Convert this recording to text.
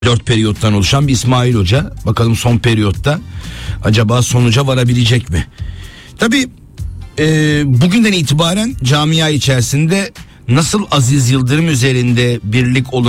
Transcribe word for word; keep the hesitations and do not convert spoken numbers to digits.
Dört periyottan oluşan bir İsmail Hoca. Bakalım son periyotta acaba sonuca varabilecek mi? Tabii e, bugünden itibaren camia içerisinde nasıl Aziz Yıldırım üzerinde birlik olun